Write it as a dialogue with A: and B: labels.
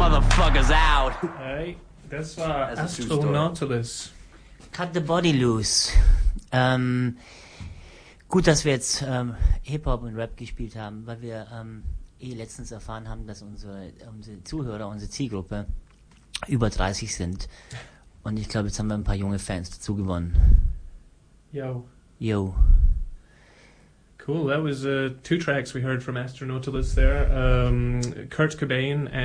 A: motherfuckers out.
B: Hey, das war Astronautilus.
C: Cut the Body Loose. Gut, dass wir jetzt Hip-Hop und Rap gespielt haben, weil wir letztens erfahren haben, dass unsere Zuhörer, unsere Zielgruppe über 30 sind. Und ich glaube, jetzt haben wir ein paar junge Fans dazu gewonnen. Yo.
B: Cool, that was 2 tracks we heard from Astronautilus there. Kurt Cobain and